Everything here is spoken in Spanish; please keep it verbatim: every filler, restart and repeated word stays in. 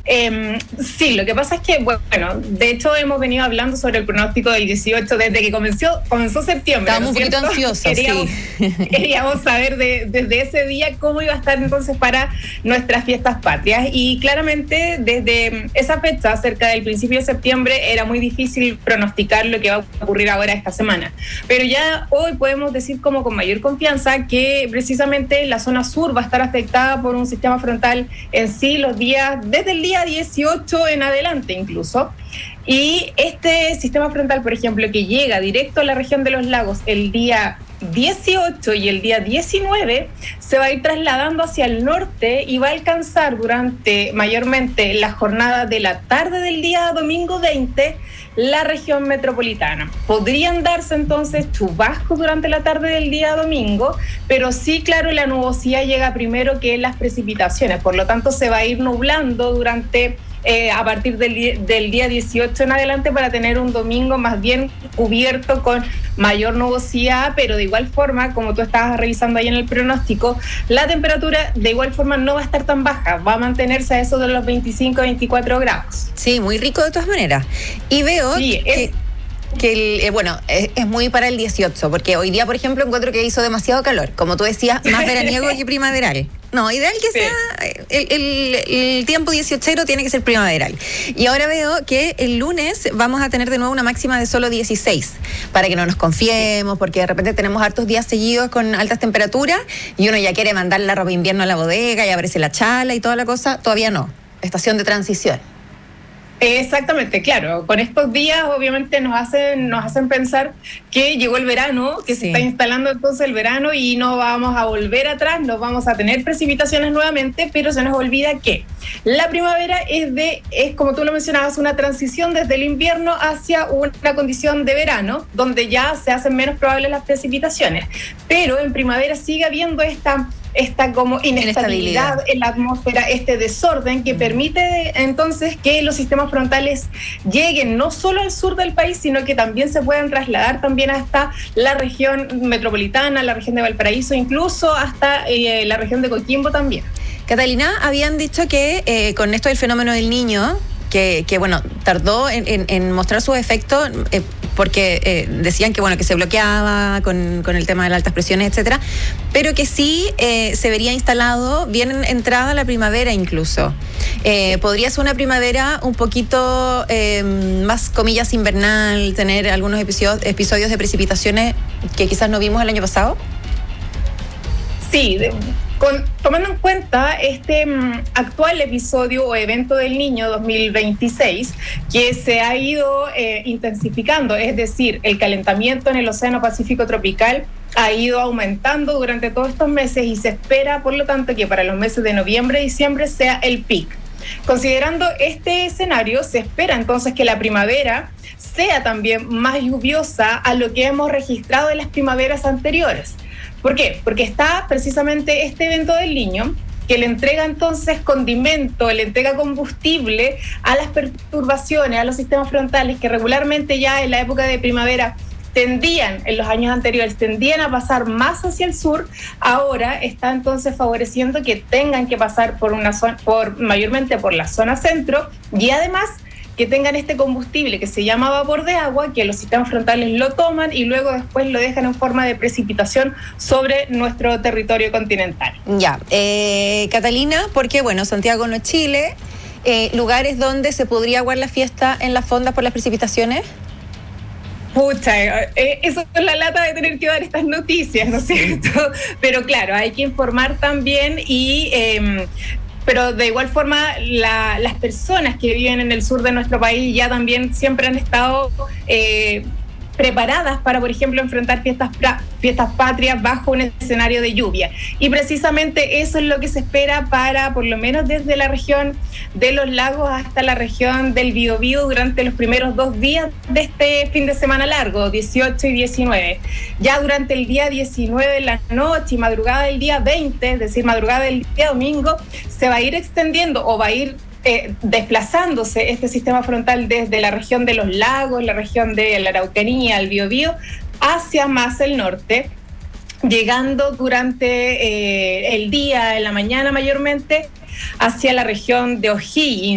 Eh, sí, lo que pasa es que, bueno, de hecho hemos venido hablando sobre el pronóstico del dieciocho desde que comenzó, comenzó septiembre. Estábamos ¿no un poquito ansiosos, queríamos, sí. Queríamos saber de, desde ese día cómo iba a estar entonces para nuestras fiestas patrias. Y claramente desde esa fecha, cerca del principio de septiembre, era muy difícil pronosticar lo que va a ocurrir ahora esta semana. Pero ya hoy podemos decir como con mayor confianza que precisamente la zona sur va a estar afectada por un sistema frontal en sí los días, desde el día dieciocho en adelante incluso. Y este sistema frontal, por ejemplo, que llega directo a la región de los lagos el día dieciocho y el día diecinueve, se va a ir trasladando hacia el norte y va a alcanzar durante mayormente la jornada de la tarde del día domingo veinte la región metropolitana. Podrían darse entonces chubascos durante la tarde del día domingo, pero sí, claro, la nubosidad llega primero que las precipitaciones, por lo tanto se va a ir nublando durante Eh, a partir del, del día dieciocho en adelante para tener un domingo más bien cubierto con mayor nubosidad, pero de igual forma, como tú estabas revisando ahí en el pronóstico, la temperatura de igual forma no va a estar tan baja, va a mantenerse a eso de los veinticinco a veinticuatro grados. Sí, muy rico de todas maneras. Y veo sí, que... es, que el, eh, bueno, es, es muy para el dieciocho, porque hoy día, por ejemplo, encuentro que hizo demasiado calor, como tú decías, más veraniego que primaveral. No, ideal que sí. sea, el, el, el tiempo dieciochero tiene que ser primaveral. Y ahora veo que el lunes vamos a tener de nuevo una máxima de solo dieciséis, para que no nos confiemos, porque de repente tenemos hartos días seguidos con altas temperaturas y uno ya quiere mandar la ropa invierno a la bodega y aparece la chala y toda la cosa. Todavía no, estación de transición. Exactamente, claro. Con estos días obviamente nos hacen, nos hacen pensar que llegó el verano, que sí. se está instalando entonces el verano y no vamos a volver atrás, no vamos a tener precipitaciones nuevamente, pero se nos olvida que la primavera es de, es como tú lo mencionabas, una transición desde el invierno hacia una condición de verano, donde ya se hacen menos probables las precipitaciones. Pero en primavera sigue habiendo esta esta como inestabilidad en la atmósfera, este desorden que permite entonces que los sistemas frontales lleguen no solo al sur del país, sino que también se puedan trasladar también hasta la región metropolitana, la región de Valparaíso, incluso hasta eh, la región de Coquimbo también. Catalina, habían dicho que eh, con esto del fenómeno del Niño, que, que bueno, tardó en, en, en mostrar sus efectos, eh, porque eh, decían que bueno que se bloqueaba con, con el tema de las altas presiones, etcétera, pero que sí eh, se vería instalado bien entrada la primavera incluso. Eh, podría ser una primavera un poquito eh, más, comillas, invernal, tener algunos episodios, episodios de precipitaciones que quizás no vimos el año pasado. Sí, de, con, tomando en cuenta este um, actual episodio o evento del Niño dos mil veintiséis, que se ha ido eh, intensificando, es decir, el calentamiento en el Océano Pacífico tropical ha ido aumentando durante todos estos meses y se espera, por lo tanto, que para los meses de noviembre y diciembre sea el pic. Considerando este escenario, se espera entonces que la primavera sea también más lluviosa a lo que hemos registrado en las primaveras anteriores. ¿Por qué? Porque está precisamente este evento del Niño que le entrega entonces condimento, le entrega combustible a las perturbaciones, a los sistemas frontales que regularmente ya en la época de primavera tendían, en los años anteriores, tendían a pasar más hacia el sur. Ahora está entonces favoreciendo que tengan que pasar por una zona, por, mayormente por la zona centro, y además que tengan este combustible que se llama vapor de agua, que los sistemas frontales lo toman y luego después lo dejan en forma de precipitación sobre nuestro territorio continental. Ya, eh, Catalina, porque bueno, Santiago no es Chile, eh, lugares donde se podría aguar la fiesta en las fondas por las precipitaciones. Pucha, eh, eso es la lata de tener que dar estas noticias, ¿no es cierto? Pero claro, hay que informar también y... Eh, pero de igual forma la, las personas que viven en el sur de nuestro país ya también siempre han estado eh, preparadas para, por ejemplo, enfrentar fiestas, fiestas patrias bajo un escenario de lluvia. Y precisamente eso es lo que se espera para, por lo menos desde la región de los lagos hasta la región del Biobío durante los primeros dos días de este fin de semana largo, dieciocho y diecinueve. Ya durante el día diecinueve de la noche y madrugada del día veinte, es decir, madrugada del día domingo, se va a ir extendiendo o va a ir Eh, desplazándose este sistema frontal desde la región de los lagos, la región de la Araucanía, el Biobío, hacia más el norte, llegando durante eh, el día, en la mañana mayormente, hacia la región de O'Higgins.